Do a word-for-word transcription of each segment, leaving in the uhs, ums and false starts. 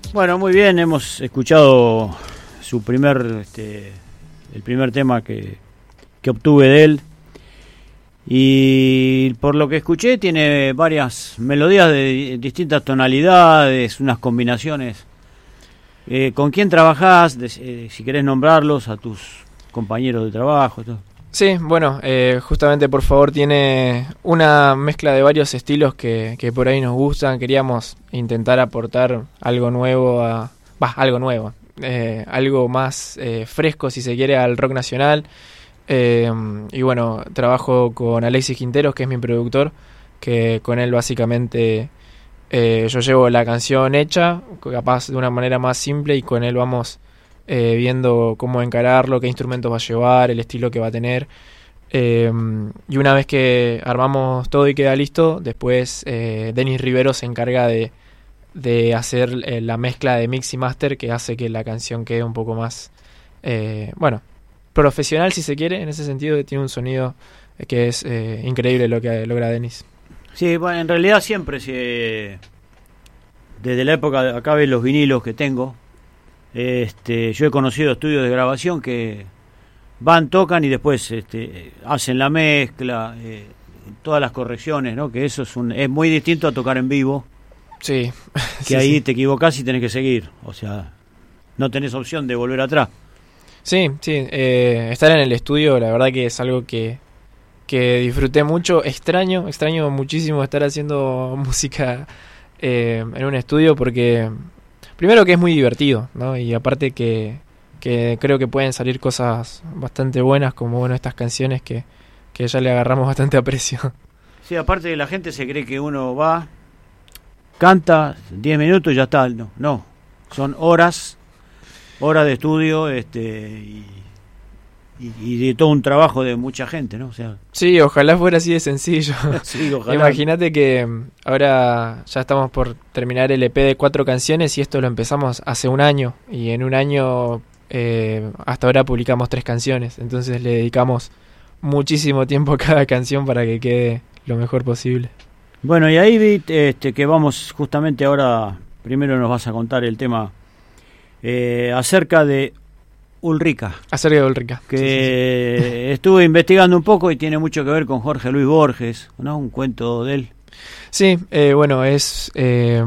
Bueno, muy bien, hemos escuchado su primer, este, el primer tema que, que obtuve de él. Y por lo que escuché tiene varias melodías de distintas tonalidades, unas combinaciones. Eh, ¿Con quién trabajás? De, eh, si querés nombrarlos a tus compañeros de trabajo. Todo. Sí, bueno, eh, justamente Por Favor tiene una mezcla de varios estilos que, que por ahí nos gustan. Queríamos intentar aportar algo nuevo, a, bah, algo nuevo, eh, algo más eh, fresco si se quiere al rock nacional. Eh, y bueno, trabajo con Alexis Quinteros, que es mi productor, que con él básicamente eh, yo llevo la canción hecha, capaz de una manera más simple, y con él vamos eh, viendo cómo encararlo, qué instrumentos va a llevar, el estilo que va a tener. Eh, y una vez que armamos todo y queda listo, después eh, Denis Rivero se encarga de, de hacer eh, la mezcla de mix y master, que hace que la canción quede un poco más, eh, bueno, profesional si se quiere, en ese sentido. Tiene un sonido que es eh, increíble lo que logra Denis. Sí, bueno, en realidad siempre se, desde la época de acá ves los vinilos que tengo, este, yo he conocido estudios de grabación que van, tocan y después este, hacen la mezcla, eh, todas las correcciones, ¿no? Que eso es un, es muy distinto a tocar en vivo. Sí. Que sí, ahí sí. te equivocás y tenés que seguir, o sea, no tenés opción de volver atrás. Sí, sí, eh, estar en el estudio la verdad que es algo que, que disfruté mucho. Extraño, extraño muchísimo estar haciendo música eh, en un estudio, porque primero que es muy divertido, ¿no? Y aparte que, que creo que pueden salir cosas bastante buenas, como bueno, estas canciones que, que ya le agarramos bastante aprecio. Sí, aparte que la gente se cree que uno va, canta diez minutos y ya está. No, no, son horas, horas de estudio, este y, y, y de todo un trabajo de mucha gente, ¿no? O sea, sí, ojalá fuera así de sencillo. sí, ojalá. Imagínate que ahora ya estamos por terminar el E P de cuatro canciones y esto lo empezamos hace un año, y en un año eh, hasta ahora publicamos tres canciones, entonces le dedicamos muchísimo tiempo a cada canción para que quede lo mejor posible. Bueno, y ahí vi este, que vamos justamente ahora, primero nos vas a contar el tema eh, acerca de Ulrica. Acerca de Ulrica. Que sí, sí, sí. Estuve investigando un poco y tiene mucho que ver con Jorge Luis Borges, ¿no? Un cuento de él. Sí, eh, bueno, es eh,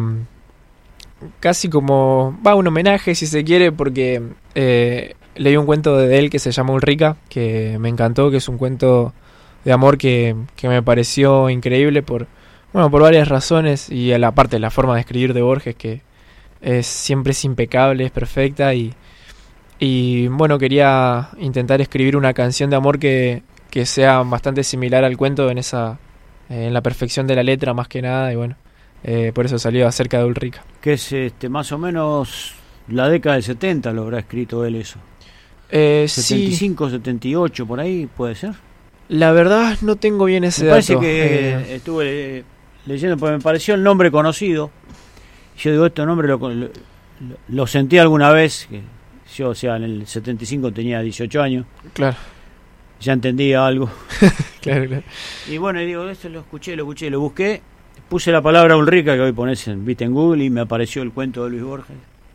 casi como, va, un homenaje si se quiere, porque eh, leí un cuento de él que se llama Ulrica, que me encantó, que es un cuento de amor que, que me pareció increíble por, bueno, por varias razones, y a la parte de la forma de escribir de Borges, que es siempre es impecable, es perfecta, y y bueno, quería intentar escribir una canción de amor que, que sea bastante similar al cuento en esa eh, en la perfección de la letra, más que nada, y bueno, eh, por eso salió Acerca de Ulrica. Que es este más o menos la década del setenta lo habrá escrito él eso. Eh, setenta y cinco, sí, setenta y ocho, por ahí puede ser. la verdad no tengo bien ese Me parece dato. que Eh, estuve leyendo porque me pareció el nombre conocido. Yo digo, este nombre lo, lo, lo sentí alguna vez. Que yo, o sea, en el setenta y cinco tenía dieciocho años. Claro. Ya entendía algo. claro, claro. Y bueno, y digo, esto lo escuché, lo escuché, lo busqué. Puse la palabra Ulrica, que hoy pones en, viste, en Google, y me apareció el cuento de Luis Borges.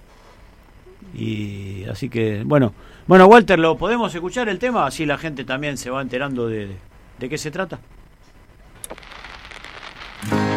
Y así que, bueno. Bueno, Walter, ¿lo podemos escuchar el tema? Así la gente también se va enterando de, de qué se trata.